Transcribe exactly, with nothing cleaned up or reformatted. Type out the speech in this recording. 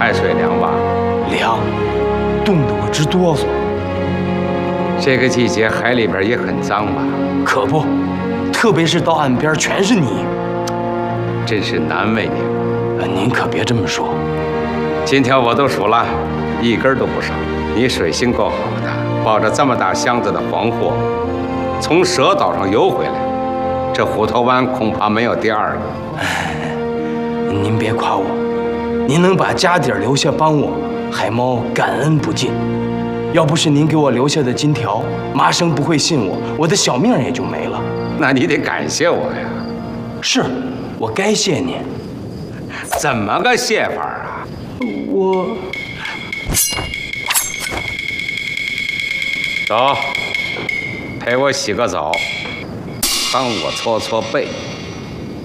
海水凉吧？ 凉，冻得我直哆嗦。 这个季节海里边也很脏吧？ 可不，特别是到岸边全是泥。 真是难为你了。 呃，您可别这么说。 今天我都数了，一根都不少。你水性够好的，抱着这么大箱子的黄货，从蛇岛上游回来，这虎头湾恐怕没有第二个。 您别夸我，您能把家底儿留下帮我，海猫感恩不尽。要不是您给我留下的金条，麻生不会信我，我的小命也就没了。 那你得感谢我呀。 是，我该谢您。 怎么个谢法啊？ 我走，陪我洗个澡，帮我搓搓背。